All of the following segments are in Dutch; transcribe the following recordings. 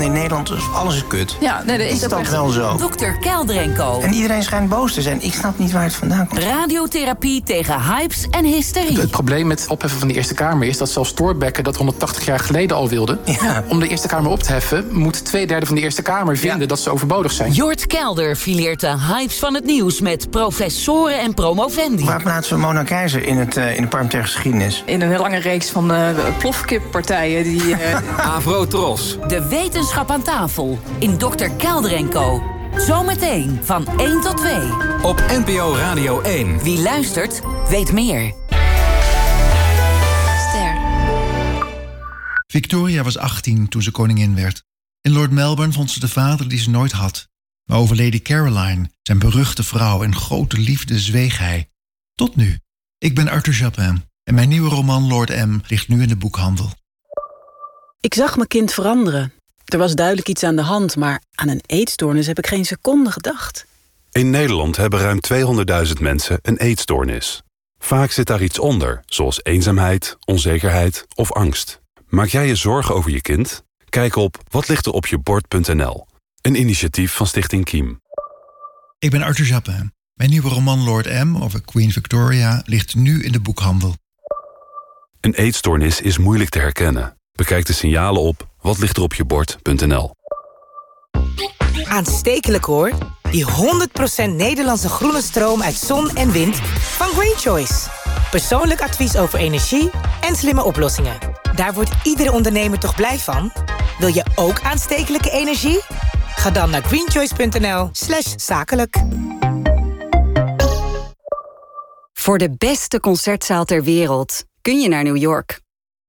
in Nederland, dus alles is kut. Ja, nee, is dat wel zo? Dr. Kelder en Co. En iedereen schijnt boos te zijn. Ik snap niet waar het vandaan komt. Radiotherapie tegen hypes en hysterie. Het probleem met het opheffen van de Eerste Kamer is dat zelfs Thorbecke dat 180 jaar geleden al wilde. Ja. Om de Eerste Kamer op te heffen moet 2/3 van de Eerste Kamer vinden dat ze overbodig zijn. Jort Kelder fileert de hypes van het nieuws met professoren en promovendi. Waar plaatsen we Mona Keizer in de parlementaire geschiedenis? In een lange reeks van plofkippartijen die... Avro Tros. De wetenschap aan tafel in Dr. Kelder en Co. Zometeen van 1 tot 2. Op NPO Radio 1. Wie luistert, weet meer. Victoria was 18 toen ze koningin werd. In Lord Melbourne vond ze de vader die ze nooit had. Maar over Lady Caroline, zijn beruchte vrouw en grote liefde, zweeg hij. Tot nu. Ik ben Arthur Japin en mijn nieuwe roman Lord M ligt nu in de boekhandel. Ik zag mijn kind veranderen. Er was duidelijk iets aan de hand, maar aan een eetstoornis heb ik geen seconde gedacht. In Nederland hebben ruim 200.000 mensen een eetstoornis. Vaak zit daar iets onder, zoals eenzaamheid, onzekerheid of angst. Maak jij je zorgen over je kind? Kijk op watlichteropjebord.nl. Een initiatief van Stichting Kiem. Ik ben Arthur Japin. Mijn nieuwe roman Lord M over Queen Victoria ligt nu in de boekhandel. Een eetstoornis is moeilijk te herkennen. Bekijk de signalen op watlichteropjebord.nl. Aanstekelijk hoor. Die 100% Nederlandse groene stroom uit zon en wind van Green Choice. Persoonlijk advies over energie en slimme oplossingen. Daar wordt iedere ondernemer toch blij van? Wil je ook aanstekelijke energie? Ga dan naar greenchoice.nl/zakelijk. Voor de beste concertzaal ter wereld kun je naar New York.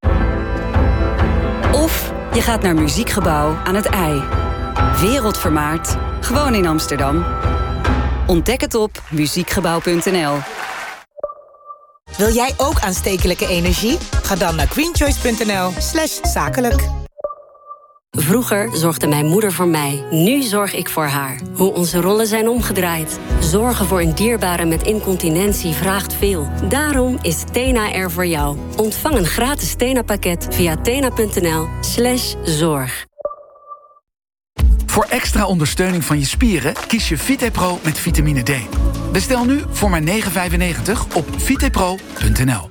Of je gaat naar Muziekgebouw aan het IJ. Wereldvermaard, gewoon in Amsterdam. Ontdek het op muziekgebouw.nl. Wil jij ook aanstekelijke energie? Ga dan naar greenchoice.nl/zakelijk. Vroeger zorgde mijn moeder voor mij. Nu zorg ik voor haar. Hoe onze rollen zijn omgedraaid. Zorgen voor een dierbare met incontinentie vraagt veel. Daarom is Tena er voor jou. Ontvang een gratis Tena-pakket via tena.nl/zorg. Voor extra ondersteuning van je spieren kies je VitePro met vitamine D. Bestel nu voor maar €9,95 op vitepro.nl.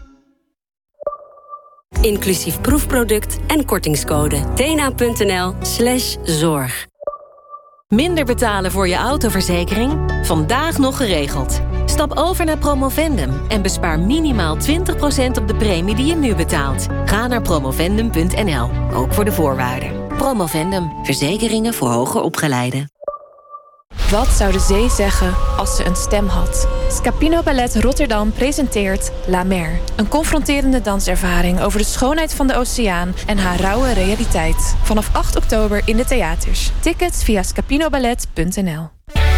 Inclusief proefproduct en kortingscode. tena.nl/zorg. Minder betalen voor je autoverzekering? Vandaag nog geregeld. Stap over naar Promovendum en bespaar minimaal 20% op de premie die je nu betaalt. Ga naar promovendum.nl, ook voor de voorwaarden. Promovendum, verzekeringen voor hoger opgeleiden. Wat zou de zee zeggen als ze een stem had? Scapino Ballet Rotterdam presenteert La Mer. Een confronterende danservaring over de schoonheid van de oceaan en haar rauwe realiteit. Vanaf 8 oktober in de theaters. Tickets via scapinoballet.nl.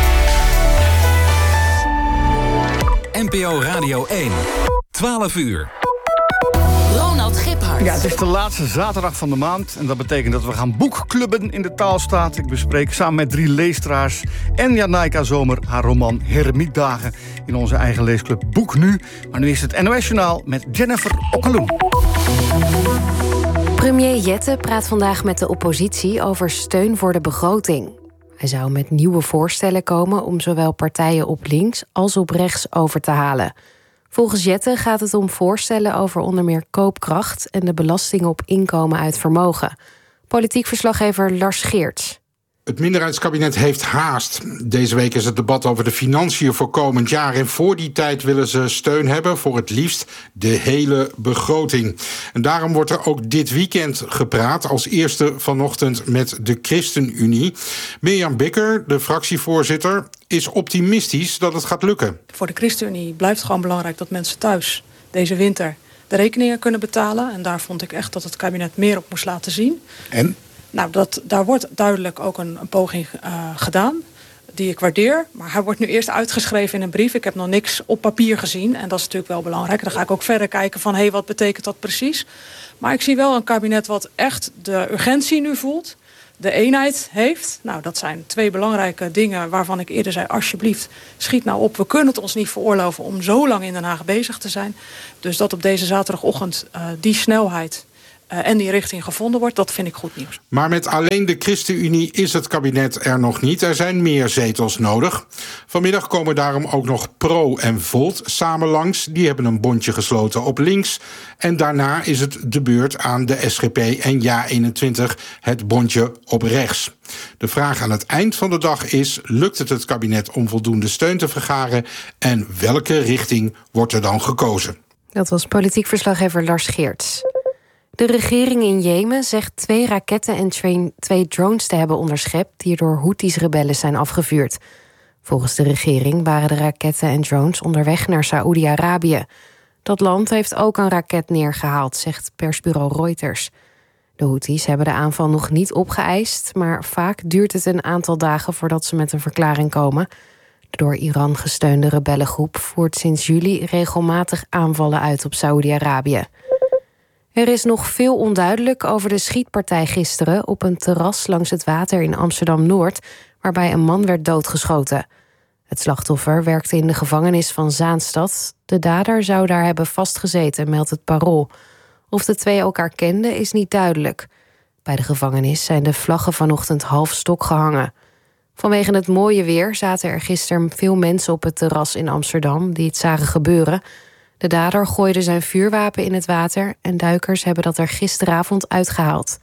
NPO Radio 1. 12 uur. Ronald Giphart. Ja, het is de laatste zaterdag van de maand. En dat betekent dat we gaan boekclubben in de Taalstaat. Ik bespreek samen met 3 leestraars en Janaika Zomer haar roman Heremietdagen in onze eigen leesclub Boek Nu. Maar nu is het NOS-journaal met Jennifer Okkeloen. Premier Jette praat vandaag met de oppositie over steun voor de begroting. Hij zou met nieuwe voorstellen komen om zowel partijen op links als op rechts over te halen. Volgens Jette gaat het om voorstellen over onder meer koopkracht en de belasting op inkomen uit vermogen. Politiek verslaggever Lars Geerts. Het minderheidskabinet heeft haast. Deze week is het debat over de financiën voor komend jaar. En voor die tijd willen ze steun hebben voor het liefst de hele begroting. En daarom wordt er ook dit weekend gepraat. Als eerste vanochtend met de ChristenUnie. Mirjam Bikker, de fractievoorzitter, is optimistisch dat het gaat lukken. Voor de ChristenUnie blijft het gewoon belangrijk dat mensen thuis deze winter de rekeningen kunnen betalen. En daar vond ik echt dat het kabinet meer op moest laten zien. En? Nou, daar wordt duidelijk ook een poging gedaan, die ik waardeer. Maar hij wordt nu eerst uitgeschreven in een brief. Ik heb nog niks op papier gezien. En dat is natuurlijk wel belangrijk. Dan ga ik ook verder kijken van, wat betekent dat precies? Maar ik zie wel een kabinet wat echt de urgentie nu voelt. De eenheid heeft. Nou, dat zijn 2 belangrijke dingen waarvan ik eerder zei, alsjeblieft, schiet nou op. We kunnen het ons niet veroorloven om zo lang in Den Haag bezig te zijn. Dus dat op deze zaterdagochtend die snelheid en die richting gevonden wordt, dat vind ik goed nieuws. Maar met alleen de ChristenUnie is het kabinet er nog niet. Er zijn meer zetels nodig. Vanmiddag komen daarom ook nog Pro en Volt samen langs. Die hebben een bondje gesloten op links. En daarna is het de beurt aan de SGP en JA21, het bondje op rechts. De vraag aan het eind van de dag is: lukt het kabinet om voldoende steun te vergaren? En welke richting wordt er dan gekozen? Dat was politiek verslaggever Lars Geerts. De regering in Jemen zegt 2 raketten en 2 drones te hebben onderschept die door Houthis-rebellen zijn afgevuurd. Volgens de regering waren de raketten en drones onderweg naar Saoedi-Arabië. Dat land heeft ook een raket neergehaald, zegt persbureau Reuters. De Houthis hebben de aanval nog niet opgeëist, maar vaak duurt het een aantal dagen voordat ze met een verklaring komen. De door Iran gesteunde rebellengroep voert sinds juli regelmatig aanvallen uit op Saoedi-Arabië. Er is nog veel onduidelijk over de schietpartij gisteren op een terras langs het water in Amsterdam-Noord, waarbij een man werd doodgeschoten. Het slachtoffer werkte in de gevangenis van Zaanstad. De dader zou daar hebben vastgezeten, meldt het Parool. Of de 2 elkaar kenden is niet duidelijk. Bij de gevangenis zijn de vlaggen vanochtend half stok gehangen. Vanwege het mooie weer zaten er gisteren veel mensen op het terras in Amsterdam die het zagen gebeuren. De dader gooide zijn vuurwapen in het water en duikers hebben dat er gisteravond uitgehaald.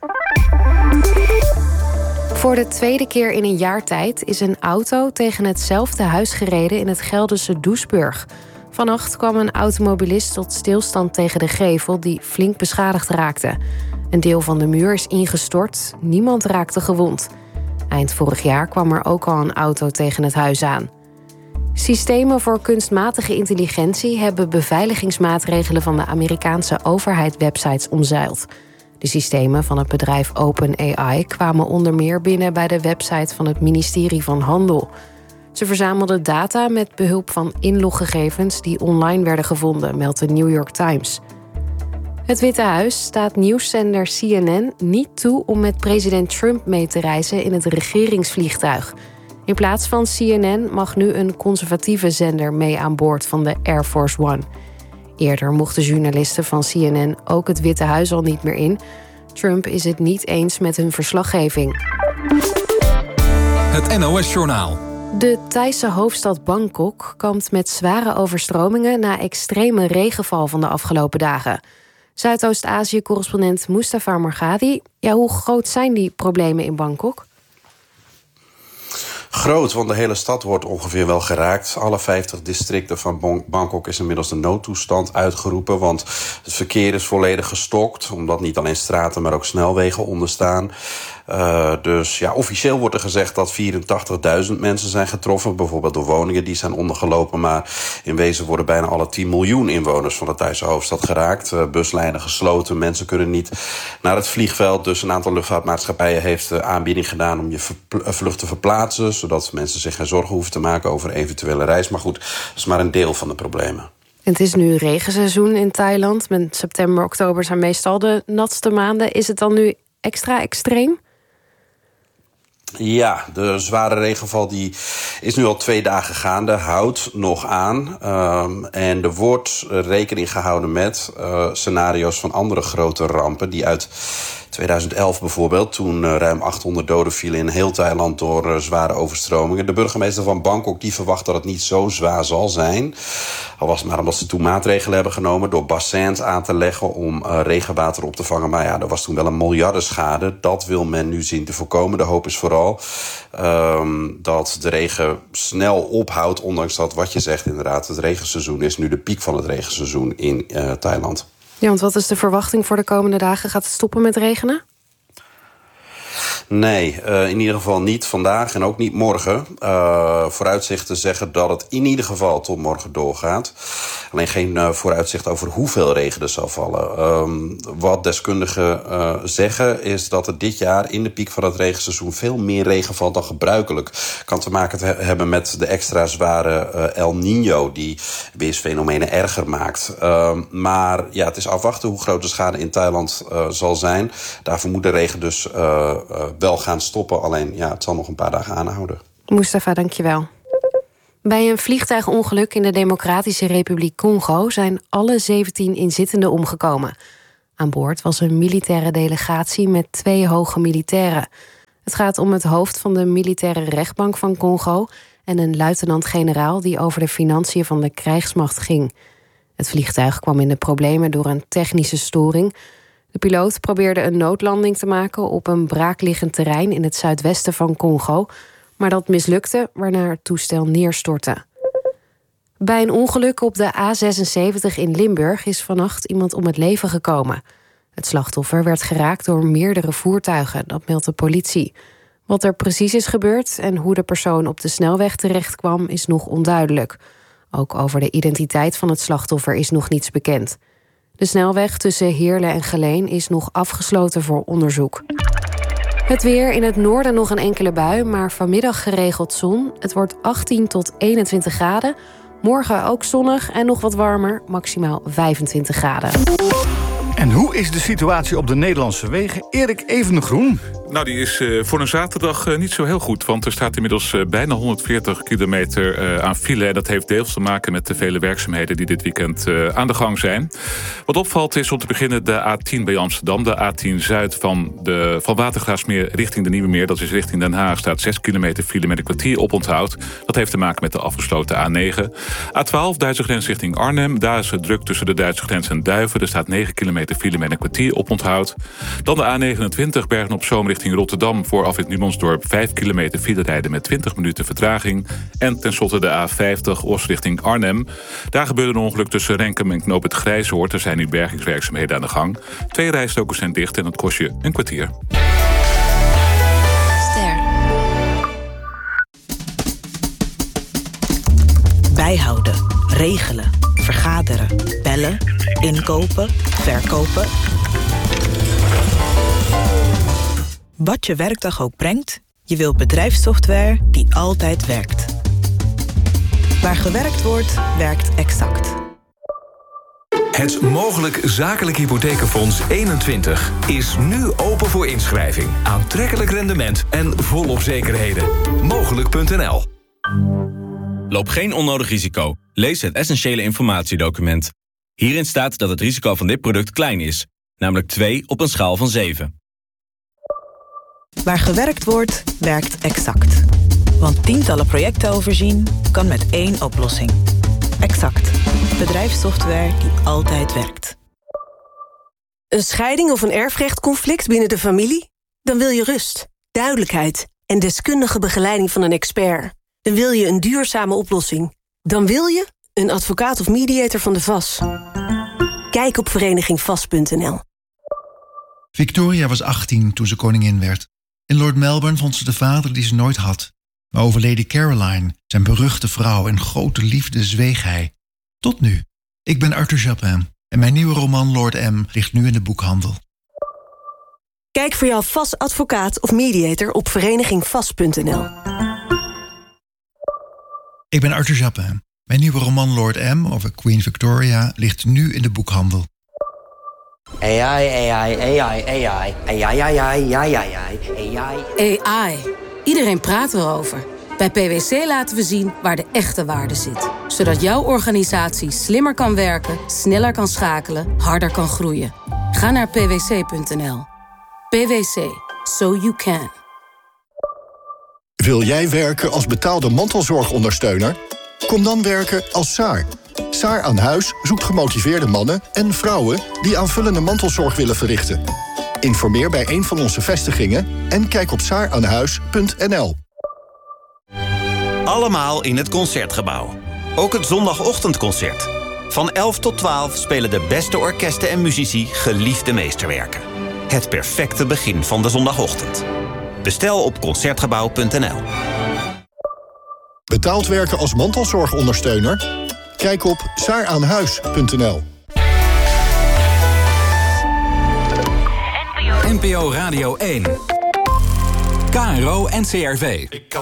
Voor de 2e keer in een jaar tijd is een auto tegen hetzelfde huis gereden in het Gelderse Doesburg. Vannacht kwam een automobilist tot stilstand tegen de gevel die flink beschadigd raakte. Een deel van de muur is ingestort, niemand raakte gewond. Eind vorig jaar kwam er ook al een auto tegen het huis aan. Systemen voor kunstmatige intelligentie hebben beveiligingsmaatregelen van de Amerikaanse overheid websites omzeild. De systemen van het bedrijf OpenAI kwamen onder meer binnen bij de website van het ministerie van Handel. Ze verzamelden data met behulp van inloggegevens die online werden gevonden, meldt de New York Times. Het Witte Huis staat nieuwszender CNN niet toe om met president Trump mee te reizen in het regeringsvliegtuig. In plaats van CNN mag nu een conservatieve zender mee aan boord van de Air Force One. Eerder mochten journalisten van CNN ook het Witte Huis al niet meer in. Trump is het niet eens met hun verslaggeving. Het NOS-journaal. De Thaise hoofdstad Bangkok kampt met zware overstromingen na extreme regenval van de afgelopen dagen. Zuidoost-Azië-correspondent Mustafa Margadi. Ja, hoe groot zijn die problemen in Bangkok? Groot, want de hele stad wordt ongeveer wel geraakt. Alle 50 districten van Bangkok is inmiddels de noodtoestand uitgeroepen, want het verkeer is volledig gestokt, omdat niet alleen straten, maar ook snelwegen onderstaan. Dus ja, officieel wordt er gezegd dat 84.000 mensen zijn getroffen, bijvoorbeeld door woningen die zijn ondergelopen, maar in wezen worden bijna alle 10 miljoen inwoners van de Thaise hoofdstad geraakt. Buslijnen gesloten, mensen kunnen niet naar het vliegveld, dus een aantal luchtvaartmaatschappijen heeft aanbieding gedaan om je vlucht te verplaatsen, zodat mensen zich geen zorgen hoeven te maken over eventuele reis. Maar goed, dat is maar een deel van de problemen. Het is nu regenseizoen in Thailand. Met september, oktober zijn meestal de natste maanden. Is het dan nu extra extreem? Ja, de zware regenval die is nu al 2 dagen gaande, houdt nog aan. En er wordt rekening gehouden met scenario's van andere grote rampen die uit 2011 bijvoorbeeld, toen ruim 800 doden vielen in heel Thailand door zware overstromingen. De burgemeester van Bangkok die verwacht dat het niet zo zwaar zal zijn. Al was het maar omdat ze toen maatregelen hebben genomen door bassins aan te leggen om regenwater op te vangen. Maar ja, er was toen wel een miljardenschade. Dat wil men nu zien te voorkomen. De hoop is vooral dat de regen snel ophoudt, ondanks dat wat je zegt inderdaad, het regenseizoen is nu de piek van het regenseizoen in Thailand. Ja, want wat is de verwachting voor de komende dagen? Gaat het stoppen met regenen? Nee, in ieder geval niet vandaag en ook niet morgen. Vooruitzichten zeggen dat het in ieder geval tot morgen doorgaat. Alleen geen vooruitzicht over hoeveel regen er zal vallen. Wat deskundigen zeggen is dat er dit jaar in de piek van het regenseizoen veel meer regen valt dan gebruikelijk. Kan te maken hebben met de extra zware El Niño die weersfenomenen erger maakt. Maar ja, het is afwachten hoe groot de schade in Thailand zal zijn. Daarvoor moet de regen dus wel gaan stoppen. Alleen, ja, het zal nog een paar dagen aanhouden. Mustafa, dankjewel. Bij een vliegtuigongeluk in de Democratische Republiek Congo zijn alle 17 inzittenden omgekomen. Aan boord was een militaire delegatie met 2 hoge militairen. Het gaat om het hoofd van de militaire rechtbank van Congo en een luitenant-generaal die over de financiën van de krijgsmacht ging. Het vliegtuig kwam in de problemen door een technische storing. De piloot probeerde een noodlanding te maken op een braakliggend terrein in het zuidwesten van Congo, maar dat mislukte, waarna het toestel neerstortte. Bij een ongeluk op de A76 in Limburg is vannacht iemand om het leven gekomen. Het slachtoffer werd geraakt door meerdere voertuigen, dat meldt de politie. Wat er precies is gebeurd en hoe de persoon op de snelweg terechtkwam is nog onduidelijk. Ook over de identiteit van het slachtoffer is nog niets bekend. De snelweg tussen Heerlen en Geleen is nog afgesloten voor onderzoek. Het weer, in het noorden nog een enkele bui, maar vanmiddag geregeld zon. Het wordt 18 tot 21 graden. Morgen ook zonnig en nog wat warmer, maximaal 25 graden. En hoe is de situatie op de Nederlandse wegen? Erik Evengroen. Nou, die is voor een zaterdag niet zo heel goed. Want er staat inmiddels bijna 140 kilometer aan file. En dat heeft deels te maken met de vele werkzaamheden die dit weekend aan de gang zijn. Wat opvalt is om te beginnen de A10 bij Amsterdam. De A10 Zuid van Watergraafsmeer richting de Nieuwe Meer. Dat is richting Den Haag. Staat 6 kilometer file met een kwartier oponthoud. Dat heeft te maken met de afgesloten A9. A12 Duitse grens richting Arnhem. Daar is het druk tussen de Duitse grens en Duiven. Er staat 9 kilometer file met een kwartier oponthoud. Dan de A29 Bergen-op-Zoom richting Rotterdam voor afrit Numansdorp 5 kilometer file rijden met 20 minuten vertraging. En tenslotte de A50 Os richting Arnhem. Daar gebeurde een ongeluk tussen Renkum en Knoop het Grijzoord. Er zijn nu bergingswerkzaamheden aan de gang. 2 rijstokers zijn dicht en dat kost je een kwartier. Bijhouden, regelen, vergaderen, bellen, inkopen, verkopen. Wat je werkdag ook brengt, je wilt bedrijfssoftware die altijd werkt. Waar gewerkt wordt, werkt Exact. Het Mogelijk Zakelijk Hypothekenfonds 21 is nu open voor inschrijving. Aantrekkelijk rendement en volop zekerheden. Mogelijk.nl. Loop geen onnodig risico. Lees het essentiële informatiedocument. Hierin staat dat het risico van dit product klein is. Namelijk 2 op een schaal van 7. Waar gewerkt wordt, werkt Exact. Want tientallen projecten overzien kan met 1 oplossing. Exact. Bedrijfssoftware die altijd werkt. Een scheiding of een erfrechtconflict binnen de familie? Dan wil je rust, duidelijkheid en deskundige begeleiding van een expert. Dan wil je een duurzame oplossing. Dan wil je een advocaat of mediator van de VAS. Kijk op verenigingvas.nl. Victoria was 18 toen ze koningin werd. In Lord Melbourne vond ze de vader die ze nooit had. Maar over Lady Caroline, zijn beruchte vrouw en grote liefde, zweeg hij. Tot nu. Ik ben Arthur Japin en mijn nieuwe roman Lord M ligt nu in de boekhandel. Kijk voor jouw VAS advocaat of mediator op verenigingvas.nl. Ik ben Arthur Japin. Mijn nieuwe roman Lord M over Queen Victoria ligt nu in de boekhandel. AI. Iedereen praat erover. Bij PwC laten we zien waar de echte waarde zit. Zodat jouw organisatie slimmer kan werken, sneller kan schakelen, harder kan groeien. Ga naar pwc.nl. PwC. So you can. Wil jij werken als betaalde mantelzorgondersteuner? Kom dan werken als SAAR. SAAR aan Huis zoekt gemotiveerde mannen en vrouwen die aanvullende mantelzorg willen verrichten. Informeer bij een van onze vestigingen en kijk op saaraanhuis.nl. Allemaal in het Concertgebouw. Ook het zondagochtendconcert. Van 11 tot 12 spelen de beste orkesten en muzici geliefde meesterwerken. Het perfecte begin van de zondagochtend. Bestel op concertgebouw.nl. Betaald werken als mantelzorgondersteuner? Kijk op saaraanhuis.nl. NPO Radio 1. KRO NCRV.